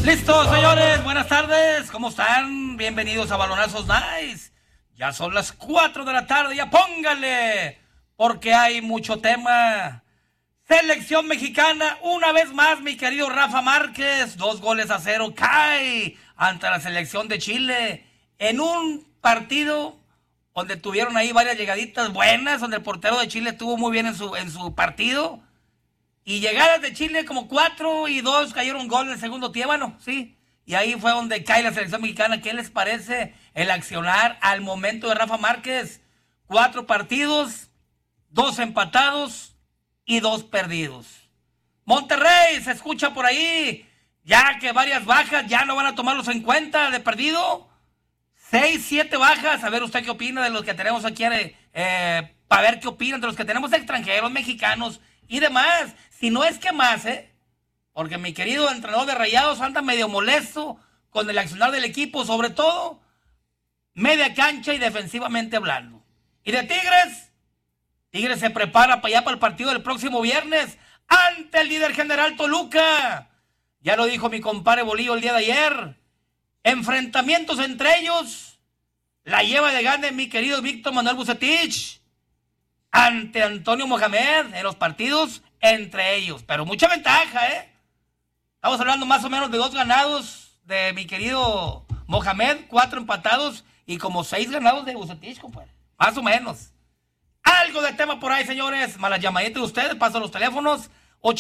Listo, señores, buenas tardes, ¿cómo están? Bienvenidos a Balonazos Nice. Ya son las 4 de la tarde, ya póngale, porque hay mucho tema. Selección mexicana, una vez más, mi querido Rafa Márquez, 2-0 cae ante la selección de Chile en un partido donde tuvieron ahí varias llegaditas buenas, donde el portero de Chile estuvo muy bien en su partido. Y llegadas de Chile como 4 y 2 cayeron gol en el segundo tiempo, bueno, sí. Y ahí fue donde cae la selección mexicana. ¿Qué les parece el accionar al momento de Rafa Márquez? 4 partidos, 2 empatados y 2 perdidos. Monterrey, se escucha por ahí, ya que varias bajas ya no van a tomarlos en cuenta de perdido. 6, 7 bajas. A ver usted qué opina de los que tenemos aquí, para ver qué opinan de los que tenemos extranjeros, mexicanos y demás. Si no es que más, porque mi querido entrenador de Rayados anda medio molesto con el accionar del equipo, sobre todo media cancha y defensivamente hablando. Y de Tigres se prepara para allá para el partido del próximo viernes ante el líder general Toluca. Ya lo dijo mi compadre Bolillo el día de ayer. Enfrentamientos entre ellos la lleva de gane mi querido Víctor Manuel Vucetich ante Antonio Mohamed en los partidos entre ellos. Pero mucha ventaja, Estamos hablando más o menos de 2 ganados de mi querido Mohamed, 4 empatados y como 6 ganados de Vucetich, compadre. Más o menos. Algo de tema por ahí, señores. Malas llamaditas de ustedes. Paso los teléfonos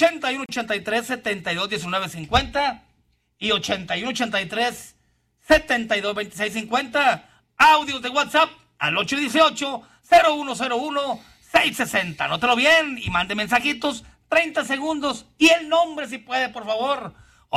81-83-72-19-50 y 81-83-72-26-50. Audios de WhatsApp al 818-0101-660. Anótelo bien y mande mensajitos, 30 segundos y el nombre si puede, por favor.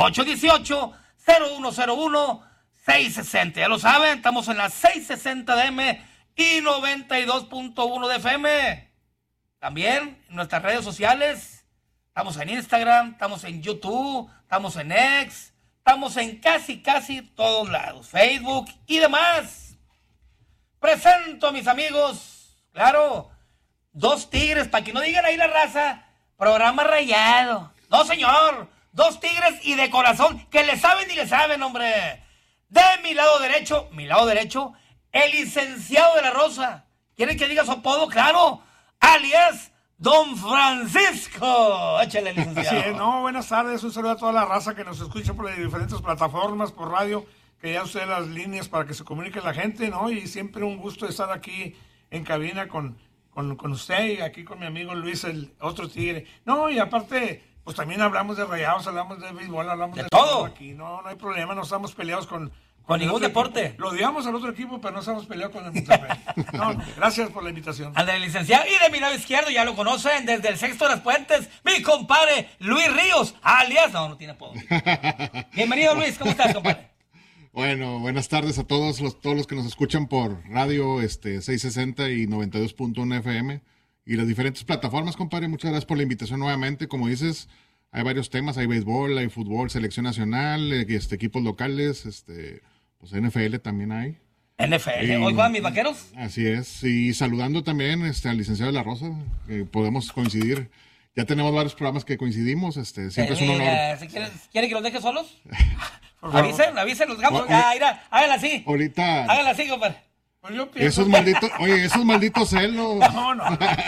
818-0101-660. Ya lo saben, estamos en la 660 de M y 92.1 de FM. También en nuestras redes sociales. Estamos en Instagram, estamos en YouTube, estamos en X, estamos en casi todos lados. Facebook y demás. Presento a mis amigos, claro, 2 Tigres, para que no digan ahí la raza, programa rayado. No, señor, 2 Tigres y de corazón, que le saben y le saben, hombre. De mi lado derecho, el licenciado de la Rosa. ¿Quieren que diga su apodo? Claro, alias Don Francisco. Échale, licenciado. Así es, buenas tardes, un saludo a toda la raza que nos escucha por las diferentes plataformas, por radio, que ya usted las líneas para que se comunique la gente, y siempre un gusto estar aquí en cabina con usted y aquí con mi amigo Luis, el otro tigre. Y aparte, pues también hablamos de Rayados, hablamos de béisbol, hablamos de todo aquí. No hay problema, no estamos peleados con ningún deporte. Equipo. Lo odiamos al otro equipo, pero no estamos peleados con el Monterrey. Gracias por la invitación. Al licenciado, y de mi lado izquierdo, ya lo conocen, desde el Sexto de las Puentes, mi compadre Luis Ríos, alias, no tiene apodo. Bienvenido, Luis, ¿cómo estás, compadre? Bueno, buenas tardes a todos los que nos escuchan por radio 660 y 92.1 FM y las diferentes plataformas, compadre. Muchas gracias por la invitación nuevamente. Como dices, hay varios temas, hay béisbol, hay fútbol, selección nacional, equipos locales, pues NFL también hay. NFL, ¿hoy juegan mis vaqueros? Así es, y saludando también al licenciado de la Rosa, que podemos coincidir. Ya tenemos varios programas que coincidimos, siempre es un honor. Si ¿quiere que los deje solos? Avisen, los dejamos. Háganla así. Ahorita. Háganla así, compadre. Pues yo pienso esos malditos celos. No.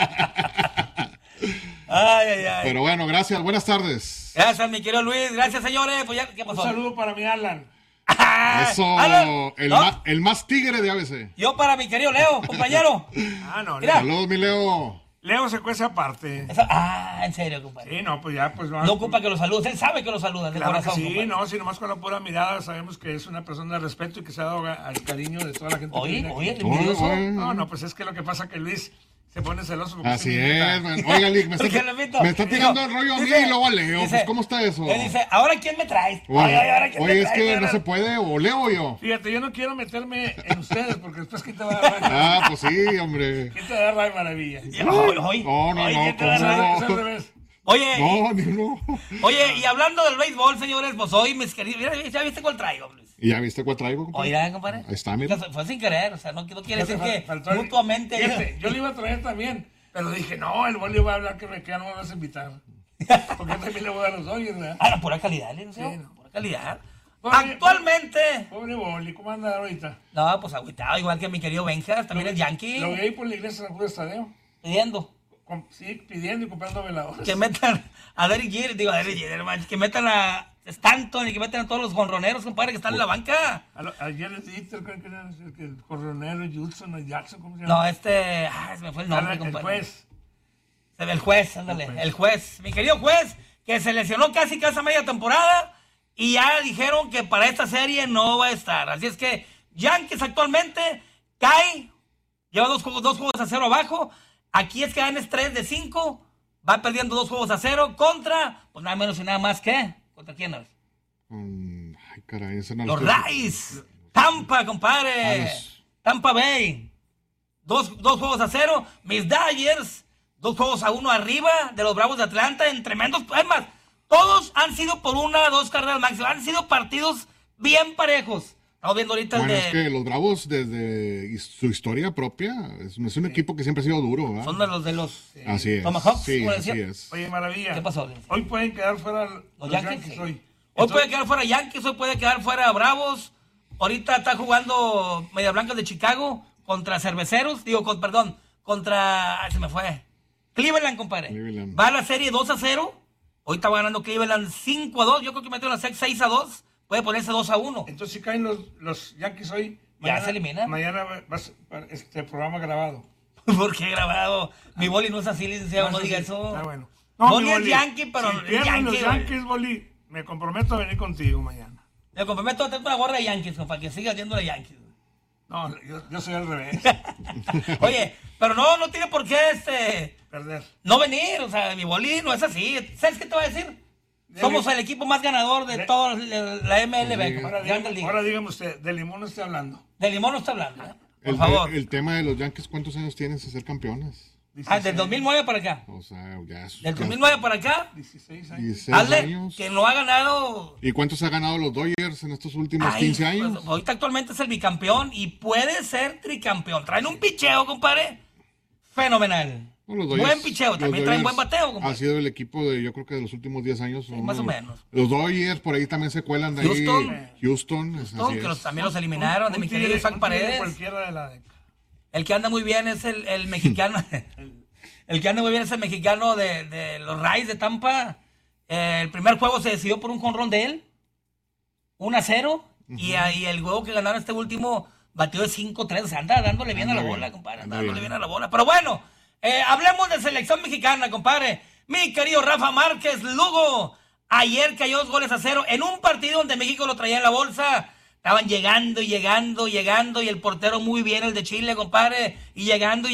Ay. Pero bueno, gracias, buenas tardes. Gracias, mi querido Luis, gracias, señores. Pues ya, ¿qué pasó? Un saludo para mi Alan. Eso, Alan, el más tigre de ABC. Yo para mi querido Leo, compañero. Mira. Saludos, mi Leo. Leo se cuece aparte. En serio, compadre. Sí, pues ya, pues no ocupa que lo saludes, él sabe que lo saludas de claro corazón. Que sí, compadre. si nomás con la pura mirada sabemos que es una persona de respeto y que se ha dado al cariño de toda la gente. Oye, envidioso. No, pues es que lo que pasa que Luis se pone celoso. Así es, man. Oiga, Lick, me está tirando el rollo a mí y luego a Leo. Dice, pues, ¿cómo está eso? Él dice, ¿ahora quién me traes? Oye, es que no se puede, o Leo o yo. Fíjate, yo no quiero meterme en ustedes, porque después ¿quién te va a dar pues sí, hombre. ¿Quién te va a dar maravilla? No, Oye, no. Oye, y hablando del béisbol, señores, pues hoy, mis queridos, mira, ¿ya viste cuál traigo, Luis? ¿Y ya viste cuál traigo, compadre? Oiga, compadre. Ahí está, mira. Fue sin querer, o sea, no quiere decir que mutuamente... Fíjate, yo le iba a traer también, pero dije, no, el Bolio va a hablar que no me vas a invitar. Porque también le voy a dar los Dodgers, ¿verdad? Pura calidad, licenciado, pura calidad. Actualmente. Pobre Boli, ¿cómo anda ahorita? No, pues agüitado, igual que mi querido Benjas, también es Yankee. Lo vi ahí por la iglesia de San Juan Estadeo. Pidiendo. Sí, pidiendo y comprando veladores. Que metan a Derek Jeter, man, que metan a Stanton y que metan a todos los jonroneros, compadre, que están en la banca. Ayer les dije, creo que era el jorronero Judson o Jackson, ¿cómo se llama? No, se me fue el nombre, compadre. El juez. Ándale, el juez. Mi querido juez, que se lesionó casi media temporada y ya dijeron que para esta serie no va a estar. Así es que Yankees actualmente cae, lleva 2-0 abajo. Aquí es que ganes 3-5, va perdiendo 2-0 contra, pues nada menos y nada más que, ¿contra quién es? Ay, caray, ese no Los Rays, Tampa, compadre, Tampa Bay, 2-0, mis Dodgers, 2-1 arriba de los Bravos de Atlanta, en tremendos, además, todos han sido por 1 o 2 carreras máximo, han sido partidos bien parejos. Estamos viendo ahorita bueno, es que los Bravos, desde su historia propia, es un equipo que siempre ha sido duro, ¿verdad? Son de los así es. Tomahawks, sí, como así decía. es. Oye, maravilla. ¿Qué pasó? Hoy pueden quedar fuera los Yankees. Sí. Hoy Puede quedar fuera Yankees, hoy puede quedar fuera Bravos. Ahorita está jugando Media Blancas de Chicago contra Cerveceros, contra... se me fue. Cleveland, compadre. Cleveland. Va a la serie 2-0. Ahorita va ganando Cleveland 5-2. Yo creo que metió la 6-2. Puede ponerse 2-1. Entonces, si caen los Yankees hoy, ya se elimina. Mañana va este programa grabado. ¿Por qué grabado? Mi Boli no es así, licenciado, no diga eso. Está bueno. No, Boli es Yankee, pero si es pierden Yankee. los Yankees, Boli, me comprometo a venir contigo mañana. Me comprometo a tener una gorra de Yankees, para que sigas yendo de Yankees. No, yo soy al revés. Oye, pero no tiene por qué Perder. no venir, o sea, mi Boli no es así. ¿Sabes qué te voy a decir? Somos el equipo más ganador de toda la MLB. Ahora dígame usted, de limón no estoy hablando. De limón no está hablando, ¿eh? Por favor. El tema de los Yankees, ¿cuántos años tienen de ser campeones? Del 2009 para acá. O sea, ya Del 2009 para acá. 16 años. 16 Hazle años. que no ha ganado. ¿Y cuántos ha ganado los Dodgers en estos últimos 15 años? Pues, ahorita actualmente es el bicampeón y puede ser tricampeón. Traen un picheo, compadre. Fenomenal. No, los Dodgers, buen picheo, también traen buen bateo, compadre. Ha sido el equipo yo creo que de los últimos 10 años. Sí, más o menos. Los Dodgers, por ahí también se cuelan de Houston, así que es. también los eliminaron, de mi querido Isaac Paredes. Cualquiera de la... El que anda muy bien es el mexicano. El que anda muy bien es el mexicano de los Rays de Tampa. El primer juego se decidió por un jonrón de él. 1-0. Y ahí el juego que ganaron este último batió de 5-3. O sea, anda dándole bien a la bola, compadre. Anda dándole bien a la bola. Pero bueno, hablemos de selección mexicana, compadre. Mi querido Rafa Márquez Lugo. Ayer cayó 2-0 en un partido donde México lo traía en la bolsa. Estaban llegando y el portero muy bien, el de Chile, compadre. Y llegando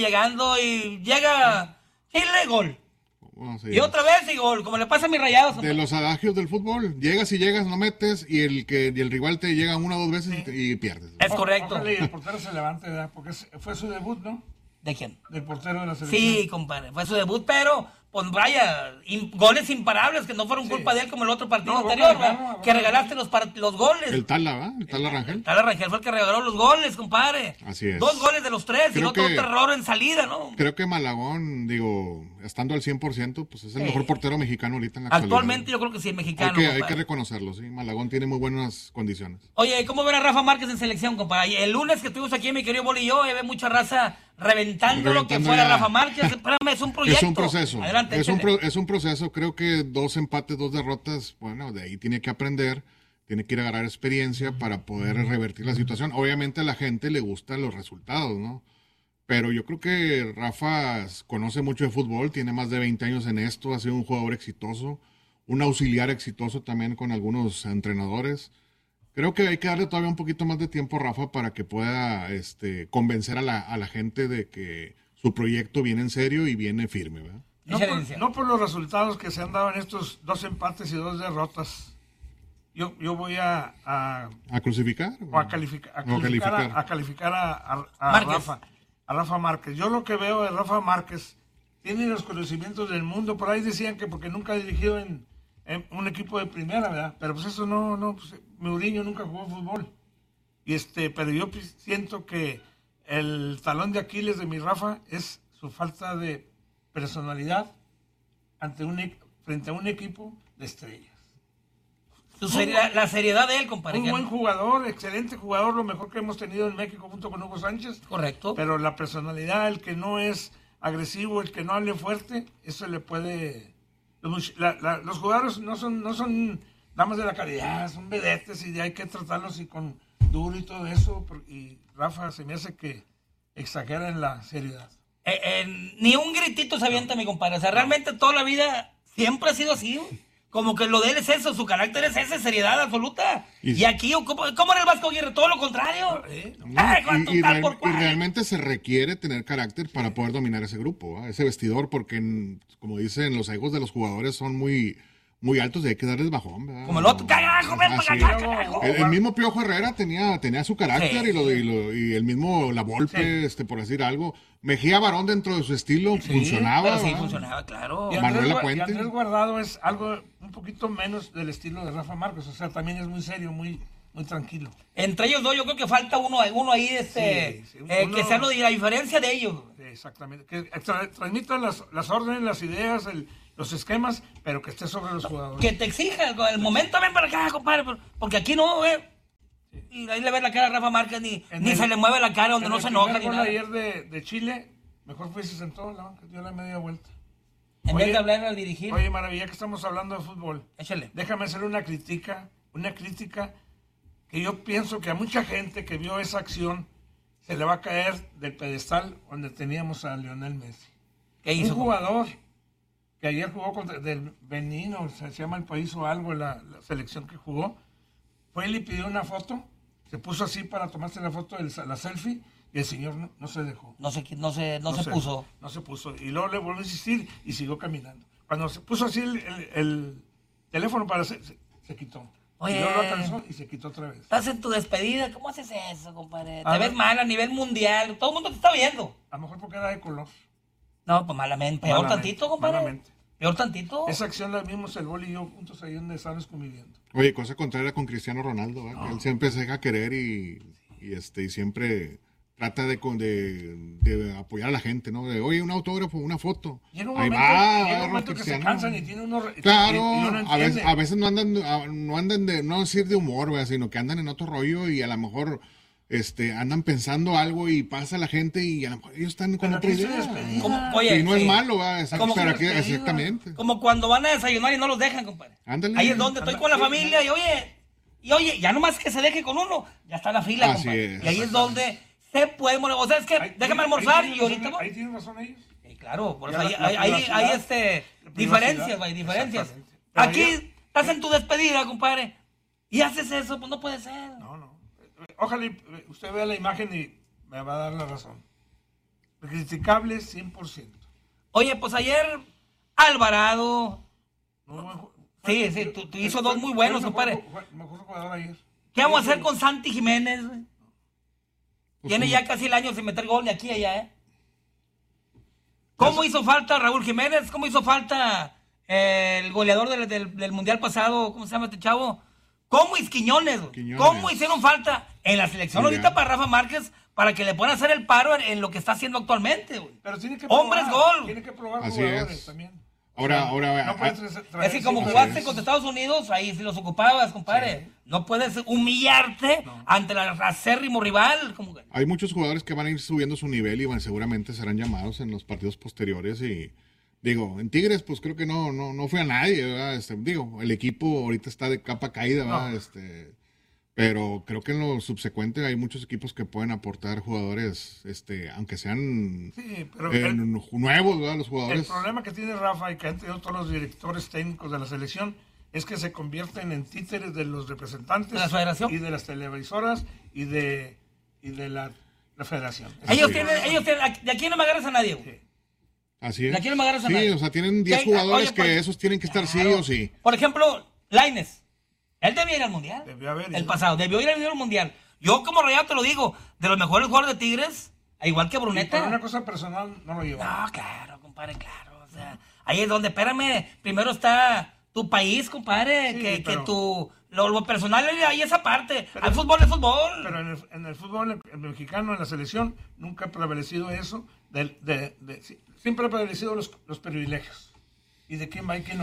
y llega Chile, gol. Y otra vez y gol, como le pasa a mis Rayados. De los adagios del fútbol, llegas, no metes y el rival te llega 1 o 2 veces y pierdes. Es correcto. Ojalá y el portero se levante, ¿verdad? Porque fue su debut, ¿no? ¿De quién? Del portero de la selección. Sí, compadre, fue su debut, pero pues vaya, goles imparables que no fueron culpa de él como el otro partido anterior, ¿verdad? Que regalaste los goles. El Tala, ¿verdad? El Tala Rangel. El Tala Rangel fue el que regaló los goles, compadre. Así es. 2 goles de los 3 y otro terror en salida, ¿no? Creo que Malagón, estando al 100%, pues es el mejor portero mexicano ahorita en la actualidad. Actualmente yo creo que sí, el mexicano. Hay que reconocerlo, sí. Malagón tiene muy buenas condiciones. Oye, ¿cómo ven a Rafa Márquez en selección, compadre? El lunes que estuvimos aquí, mi querido Boli y yo, ve mucha raza reventando lo que fuera Rafa Márquez. Espérame, es un proyecto. Es un proceso. Adelante, es un proceso. Creo que 2 empates, 2 derrotas, bueno, de ahí tiene que aprender, tiene que ir a ganar experiencia para poder revertir la situación. Obviamente a la gente le gustan los resultados, ¿no? Pero yo creo que Rafa conoce mucho de fútbol, tiene más de 20 años en esto, ha sido un jugador exitoso, un auxiliar exitoso también con algunos entrenadores. Creo que hay que darle todavía un poquito más de tiempo a Rafa para que pueda convencer a la gente de que su proyecto viene en serio y viene firme, ¿verdad? No por los resultados que se han dado en estos 2 empates y 2 derrotas. Yo voy a crucificar o a calificar a Rafa Márquez. Yo lo que veo de Rafa Márquez tiene los conocimientos del mundo. Por ahí decían que porque nunca ha dirigido en un equipo de primera, ¿verdad? Pero pues eso pues, Mourinho nunca jugó fútbol. Pero yo siento que el talón de Aquiles de mi Rafa es su falta de personalidad frente a un equipo de estrellas. La seriedad de él, compadre. Un buen jugador, excelente jugador, lo mejor que hemos tenido en México junto con Hugo Sánchez. Correcto. Pero la personalidad, el que no es agresivo, el que no hable fuerte, eso le puede... Los jugadores no son damas de la caridad, son vedetes y hay que tratarlos y con duro y todo eso. Y Rafa se me hace que exagera en la seriedad. Ni un gritito se avienta, mi compadre. O sea, realmente toda la vida siempre ha sido así, güey. Como que lo de él es eso, su carácter es ese, seriedad absoluta. Y aquí, ¿cómo era el Vasco Aguirre? Todo lo contrario. Y realmente se requiere tener carácter para poder dominar ese grupo, ese vestidor, porque, como dicen, los egos de los jugadores son muy altos y hay que darles bajón, ¿verdad? Como el otro, carajo, carajo. El mismo Piojo Herrera tenía su carácter y el mismo La Volpe, por decir algo. Mejía Barón dentro de su estilo funcionaba. Sí, funcionaba, claro. Y Manuel Lapuente. Andrés Guardado es algo un poquito menos del estilo de Rafa Márquez, o sea, también es muy serio, muy tranquilo. Entre ellos dos yo creo que falta uno ahí, que sea la diferencia de ellos. Exactamente, que transmitan las órdenes, las ideas, los esquemas, pero que esté sobre los jugadores. Que te exija, el momento ven para acá, compadre, porque aquí no, y ahí le ves la cara a Rafa Márquez, ni se le mueve la cara donde no se enoja. En el gol ayer de Chile, mejor fue y se sentó, dio la media vuelta. En vez de hablar al dirigir. Oye, maravilla que estamos hablando de fútbol. Échale. Déjame hacer una crítica que yo pienso que a mucha gente que vio esa acción se le va a caer del pedestal donde teníamos a Lionel Messi. ¿Qué hizo? Un jugador que ayer jugó contra del Benín, o se llama el país o algo, la selección que jugó, fue y le pidió una foto, se puso así para tomarse la foto, la selfie, y el señor no se dejó. No se puso. No se puso. Y luego le volvió a insistir y siguió caminando. Cuando se puso así el teléfono para se quitó. Oye, y luego lo alcanzó y se quitó otra vez. Estás en tu despedida, ¿cómo haces eso, compadre? Te ves mal a nivel mundial, todo el mundo te está viendo. A lo mejor porque era de color. No, pues malamente. Peor tantito, compadre. Malamente. Peor tantito. Esa acción la vimos el Boli y yo juntos ahí donde estábamos conviviendo. Oye, cosa contraria con Cristiano Ronaldo, ¿eh? Él siempre se deja querer y siempre trata de apoyar a la gente, ¿no? Oye, un autógrafo, una foto. Llega un momento que se cansan y tiene uno... Claro, a veces no andan de, no decir de humor, ¿verdad? Sino que andan en otro rollo y a lo mejor andan pensando algo y pasa la gente y a lo mejor ellos están con otra idea. Oye, y no es malo, ¿verdad? Exactamente. Como cuando van a desayunar y no los dejan, compadre. Ándale. Ahí es donde estoy con la familia y oye, ya nomás que se deje con uno, ya está la fila, Así compadre. es. Y ahí es donde se puede mover. O sea, es que déjame almorzar y ahorita... Ahí tienen razón ellos. Claro, por eso hay diferencias, güey, diferencias. Aquí estás en tu despedida, compadre, y haces eso, pues no puede ser. No. Ojalá usted vea la imagen y me va a dar la razón. Criticable 100%. Oye, pues ayer Alvarado... Sí, tú hizo dos muy buenos, compadre. Mejor jugador ayer. ¿Qué vamos a hacer con Santi Jiménez, güey? Tiene ya casi el año sin meter gol ni aquí ni allá, ¿eh? ¿Cómo hizo falta Raúl Jiménez? ¿Cómo hizo falta el goleador del Mundial pasado? ¿Cómo se llama este chavo? ¿Cómo Quiñones? ¿Cómo hicieron falta en la selección ahorita para Rafa Márquez para que le puedan hacer el paro en lo que está haciendo actualmente, güey? Pero tiene que probar. ¡Hombres gol! Tiene que probar Así jugadores es. también. Ahora, es que como jugaste contra Estados Unidos, ahí sí los ocupabas, compadre. Sí. No puedes humillarte ante el acérrimo rival. Hay muchos jugadores que van a ir subiendo su nivel y seguramente serán llamados en los partidos posteriores y... Digo, en Tigres, pues creo que no fue a nadie, ¿verdad? El equipo ahorita está de capa caída, ¿verdad? Pero creo que en lo subsecuente hay muchos equipos que pueden aportar jugadores, aunque sean nuevos, ¿verdad? Los jugadores. El problema que tiene Rafa y que han tenido todos los directores técnicos de la selección es que se convierten en títeres de los representantes de la federación y de las televisoras y de la federación. Ellos tienen, de aquí no me agarras a nadie, güey. Sí. Así es. De aquí no me agarras a nadie. Sí, o sea, tienen 10 jugadores que esos tienen que estar sí o sí. Por ejemplo, Lainez. Él debió ir al Mundial. Debió ir al Mundial. Yo como Rayado te lo digo, de los mejores jugadores de Tigres, igual que Bruneta. Por una cosa personal no lo lleva. No, claro, compadre, claro. O sea, ahí es donde, espérame, primero está tu país, compadre, sí, que tu... Lo personal hay esa parte. El fútbol es fútbol. Pero en el fútbol el mexicano, en la selección, nunca ha prevalecido eso. Siempre ha prevalecido los privilegios. ¿Y de quién va y quién no va?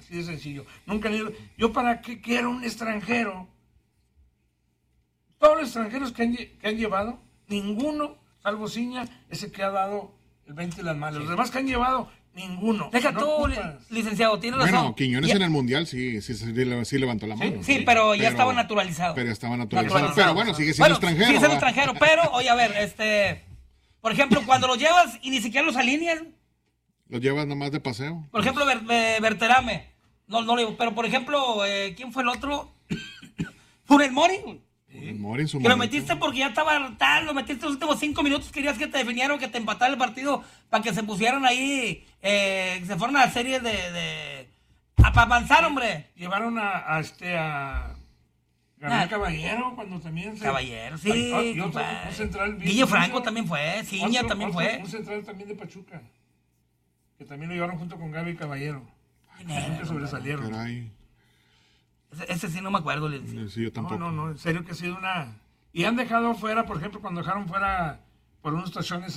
Así de sencillo. Nunca han ido. Yo para qué quiero un extranjero. Todos los extranjeros que han llevado, ninguno, salvo Ciña, ese que ha dado el 20 y las malas. Los demás que han llevado, ninguno. Deja No tú, ocupas. licenciado, tiene razón. Bueno, Quiñones Ya- en el Mundial sí levantó la mano. Sí, pero ya estaba naturalizado. Pero estaba naturalizado. Pero bueno, sigue siendo extranjero. Sigue siendo ¿va? extranjero, pero, oye, a ver, por ejemplo, cuando los llevas y ni siquiera los alineas, Los llevas nomás de paseo. por ejemplo, Berterame, no le digo, pero por ejemplo, ¿quién fue el otro? Funes Mori, Mori en su que lo momento. metiste porque ya estaba tal, lo metiste los últimos 5 minutos, querías que te definieran, que te empatara el partido, para que se pusieran ahí, que se fueran a la serie para avanzar, hombre. Llevaron a Gabriel Caballero cuando también se... Caballero, sí. Y otro, compadre. un central bien Guille Franco famoso. también fue, Ciña también fue. Un central también de Pachuca. Que también lo llevaron junto con Gaby Caballero. ¿Quién era, Nunca sobresalieron. Caray. Ese sí no me acuerdo, le decía. Sí, yo tampoco. No, en serio que ha sido una... Y han dejado fuera, por ejemplo, cuando dejaron fuera por unas estaciones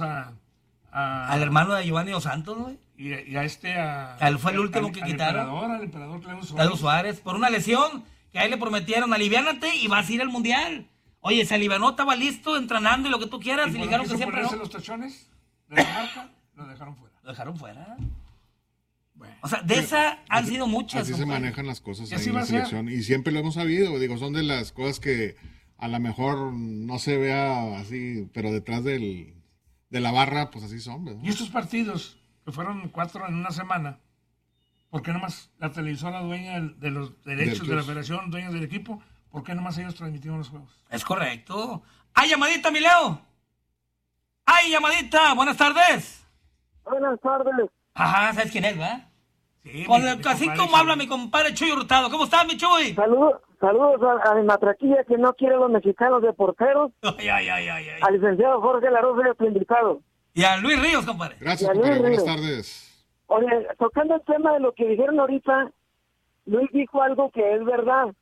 Al hermano de Giovanni Dos Santos, güey. y a Él fue el último que quitaron. Al emperador Claudio Lalo Suárez, por una lesión que a él le prometieron, aliviánate y vas a ir al mundial. Oye, se alivianó, estaba listo, entrenando y lo que tú quieras, y le dijeron que siempre no. los tachones de la marca, lo dejaron fuera. Lo dejaron fuera. Bueno. O sea, de esa han sido muchas. Así se compadre. manejan las cosas Y ahí así en va la a ser. selección. Y siempre lo hemos sabido. Digo, son de las cosas que a lo mejor no se vea así, pero detrás de la barra, pues así son, ¿verdad? Y estos partidos, que fueron 4 en una semana, ¿por qué nomás la televisora dueña de los derechos de la federación, dueña del equipo, por qué nomás ellos transmitieron los juegos? Es correcto. ¡Ay, llamadita, mi Leo! ¡Ay, llamadita! Buenas tardes. Buenas tardes. Ajá, ¿sabes quién es, verdad? Sí, Así compadre, como sí. habla mi compadre Chuy Hurtado. ¿Cómo estás, mi Chuy? Saludos a mi matraquilla que no quiere a los mexicanos de porteros, Ay. al licenciado Jorge Larosa y a tu invitado. Y a Luis Ríos, compadre. Gracias, Ya, compadre. Luis Buenas Ríos. tardes. Oye, tocando el tema de lo que dijeron ahorita, Luis dijo algo que es verdad.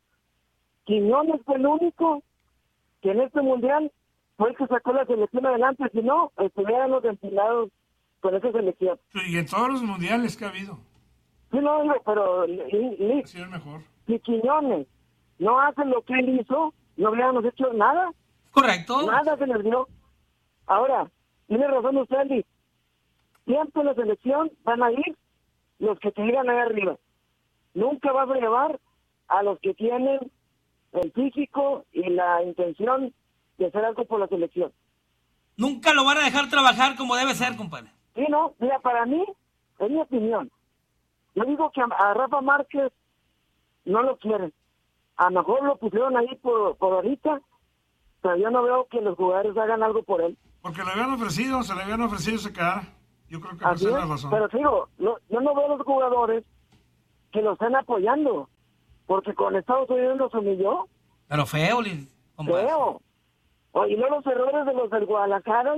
Quiñones fue el único que en este mundial fue el que sacó la selección adelante, si no, estuvieran los ventilados con esa selección. Y en todos los mundiales que ha habido, Sí, no, digo, pero ha sido el mejor. si Quiñones no hace lo que él hizo, no hubiéramos hecho nada. Correcto. Nada se les dio. Ahora, tiene razón usted, Andy. Siempre en la selección van a ir los que te digan ahí arriba. Nunca vas a llevar a los que tienen el físico y la intención de hacer algo por la selección. Nunca lo van a dejar trabajar como debe ser, compadre. Sí, no, mira, para mí, es mi opinión. Yo digo que a Rafa Márquez no lo quieren. A lo mejor lo pusieron ahí por ahorita, pero yo no veo que los jugadores hagan algo por él. Porque le habían ofrecido, se le habían ofrecido se quedara. Yo creo que Así esa es es, la razón. pero digo, yo no veo a los jugadores que lo estén apoyando, porque con Estados Unidos los humilló, Pero feo, compadre. feo. Y luego los errores de los del Guadalajara,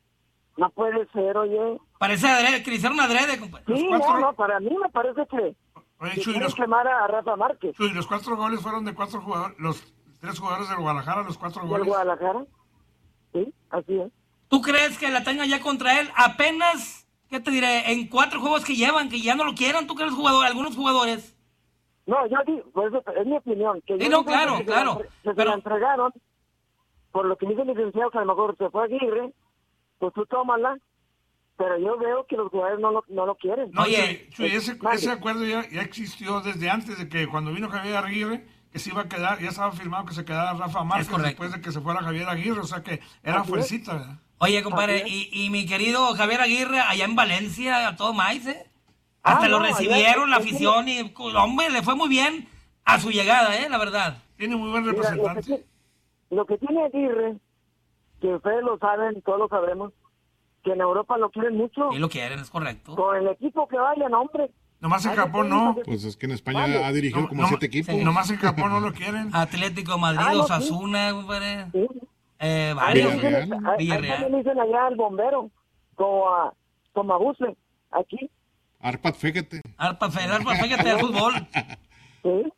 no puede ser, oye. Parece adrede, que le hicieron adrede, compadre. Sí, cuatro- no, para mí me parece que Oye, Chuy, quieren los, quemar a Rafa Márquez Chuy, los 4 goles fueron de 4 jugadores, los 3 jugadores del Guadalajara, los 4 del goles. Guadalajara. Sí, así es. ¿Tú crees que la tengan ya contra él apenas, qué te diré, en 4 juegos que llevan, que ya no lo quieran? ¿Tú crees algunos jugadores? No, yo digo, pues es mi opinión. Que Sí, yo no, digo claro, que claro, se pero- la entregaron, por lo que dice el licenciado, que a lo mejor se fue Aguirre, pues tú tómala, pero yo veo que los jugadores no lo quieren. No, Oye, Chuy, ese Mande. acuerdo ya existió desde antes de que cuando vino Javier Aguirre, que se iba a quedar, ya estaba firmado que se quedara Rafa Márquez correcto. después de que se fuera Javier Aguirre, o sea que era Así es. fuercita, ¿verdad? Oye, compadre, Así y mi querido Javier Aguirre, allá en Valencia, a todo maíz, ¿eh? Hasta lo no, allá recibieron, la es afición, y, hombre, le fue muy bien a su llegada, la verdad. Tiene muy buen Mira, representante. lo que tiene Aguirre, que ustedes lo saben, todos lo sabemos, que en Europa lo quieren mucho, Y lo quieren, es correcto. con el equipo que vayan, hombre. Nomás en Ay, Japón no, no. Pues es que en España Vale. ha dirigido No, como no, 7 equipos. sí. Nomás en Japón no lo quieren. Atlético de Madrid, no, sí. Osasuna, compadre. Sí. Varios. Villarreal. Ahí Villarreal. también dicen allá al bombero, como a Tomabuse, aquí. Arpad, fíjate. Arpa, fíjate de fútbol. ¿Sí?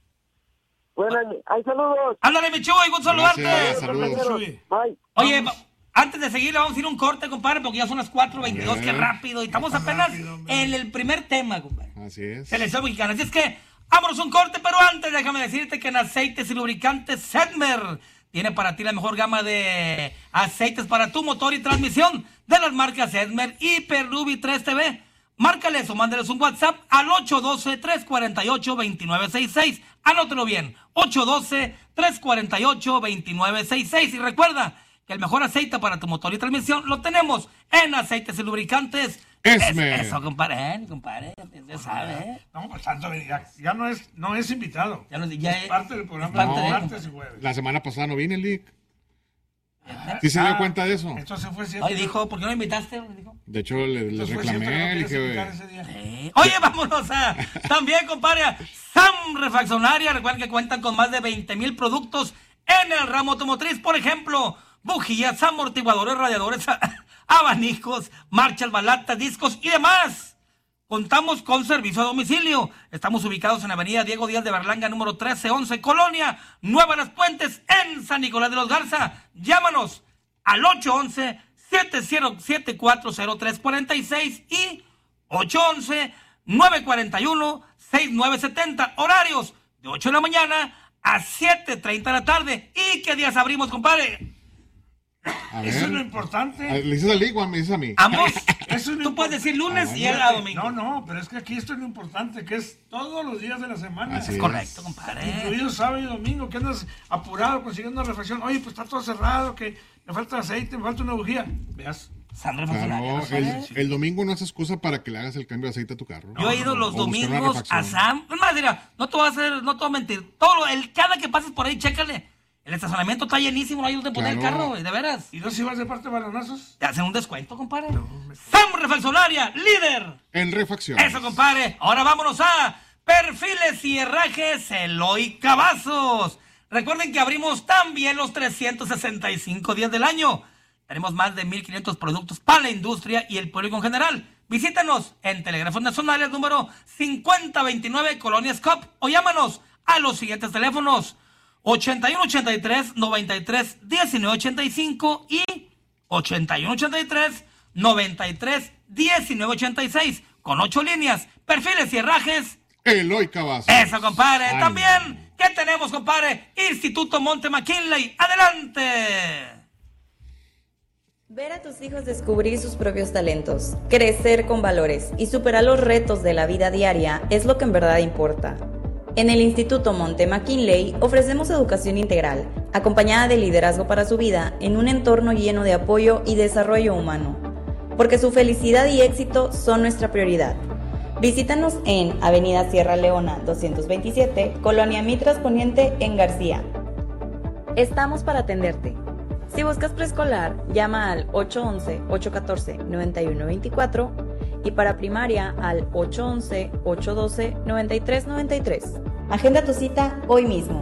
Bueno, hay saludos. Ándale, mi Chuy, gusto saludarte. Gracias. Saludos. compañeros. Chuy. Bye. Oye, antes de seguir, le vamos a ir a un corte, compadre, porque ya son las 4:22, qué rápido. Y estamos Qué apenas rápido, hombre. en el primer tema, compadre. Así es. Selección mexicana. Así es que, vámonos un corte, pero antes déjame decirte que en aceites y lubricantes Sedmer tiene para ti la mejor gama de aceites para tu motor y transmisión de las marcas Sedmer y Perrubi 3TV. Márcales o mándales un WhatsApp al 812-348-2966. Anótelo bien, 812-348-2966. Y recuerda que el mejor aceite para tu motor y transmisión lo tenemos en aceites y lubricantes Esmer. Eso, compadre, ya sabe, ¿eh? No, pues tanto, ya no es invitado. Ya es parte del programa es parte de de- martes y jueves. La semana pasada no vine, Lick. ¿Sí se dio cuenta de eso? Entonces fue cierto. Hoy dijo, ¿por qué no invitaste? Dijo. De hecho, le Entonces fue cierto que no reclamé, le querías invitar dije... ese día. Oye, vámonos a también, compadre, a Sam Refaccionaria. Recuerden que cuentan con más de 20,000 productos en el ramo automotriz. Por ejemplo, bujías, amortiguadores, radiadores, abanicos, marchas, balatas, discos y demás. Contamos con servicio a domicilio. Estamos ubicados en Avenida Diego Díaz de Berlanga, número 1311, Colonia Nueva Las Puentes, en San Nicolás de los Garza. Llámanos al 811-704-0346 y 811-941-6970. Horarios de 8 de la mañana a 7:30 de la tarde. ¿Y qué días abrimos, compadre? A Eso es lo ver, importante. ¿le dices a Lick o me dices a mí? Ambos. Eso es lo Tú puedes decir lunes y él a Fíjate, domingo. No, pero es que aquí esto es lo importante, que es todos los días de la semana. Así es. Correcto, compadre. Incluido sábado y domingo, que andas apurado consiguiendo una refacción. Oye, pues está todo cerrado, que me falta aceite, me falta una bujía. Veas. San Refaccionaria, Claro, ¿no sabes? el domingo no es excusa para que le hagas el cambio de aceite a tu carro. Yo he ido los O buscar una domingos a refacción. Sam. Es más, mira, no te voy a mentir. Cada que pases por ahí, chécale. El estacionamiento está llenísimo, no hay donde poner el Claro. carro, güey, de veras. ¿Y no si vas de parte de balonazos? Te hacen un descuento, compadre. Sam Refaccionaria, líder. En refacción. Eso, compadre. Ahora vámonos a Perfiles y Herrajes Eloy Cavazos. Recuerden que abrimos también los 365 días del año. Tenemos más de 1,500 productos para la industria y el público en general. Visítanos en Telégrafos Nacionales número 5029, Colonia Scop, o llámanos a los siguientes teléfonos: 8183-93-1985 y 8183-93-1986, con 8 líneas. Perfiles y herrajes. Eloy Cavazos. Eso, compadre. Ay, También, ¿qué tenemos, compadre? Instituto Monte McKinley. ¡Adelante! Ver a tus hijos descubrir sus propios talentos, crecer con valores y superar los retos de la vida diaria es lo que en verdad importa. En el Instituto Monte McKinley ofrecemos educación integral, acompañada de liderazgo para su vida en un entorno lleno de apoyo y desarrollo humano, porque su felicidad y éxito son nuestra prioridad. Visítanos en Avenida Sierra Leona 227, Colonia Mitras Poniente, en García. Estamos para atenderte. Si buscas preescolar, llama al 811-814-9124 y para primaria al 811-812-9393. Agenda tu cita hoy mismo.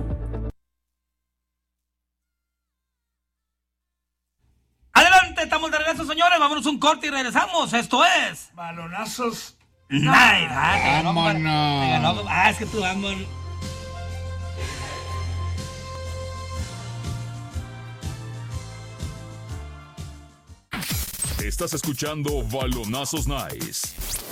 Adelante, estamos de regreso, señores. Vámonos un corte y regresamos. Esto es Balonazos. Night. Te ganó, compadre. Vámonos. Te ganó, compadre. Es que tú, vámonos. Estás escuchando Balonazos Nice.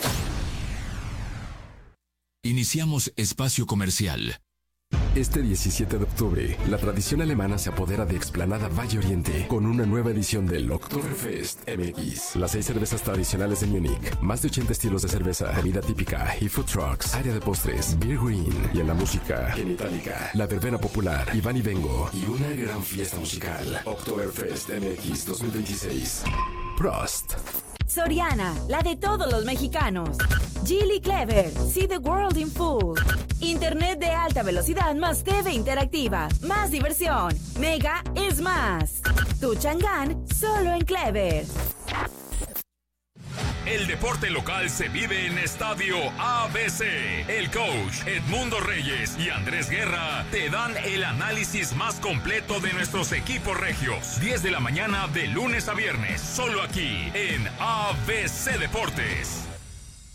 Iniciamos espacio comercial. Este 17 de octubre, la tradición alemana se apodera de Explanada Valle Oriente con una nueva edición del Oktoberfest MX. Las 6 cervezas tradicionales de Múnich, más de 80 estilos de cerveza, comida típica y food trucks, área de postres, beer green y en la música, en Itálica, la verbena popular, Iván y Vengo y una gran fiesta musical. Oktoberfest MX 2026. Prost. Soriana, la de todos los mexicanos. Geely Clever, see the world in full. Internet de alta velocidad más TV interactiva, más diversión. Mega es más. Tu Chang'an, solo en Clever. El deporte local se vive en Estadio ABC. El coach Edmundo Reyes y Andrés Guerra te dan el análisis más completo de nuestros equipos regios. 10 de la mañana de lunes a viernes, solo aquí en ABC Deportes.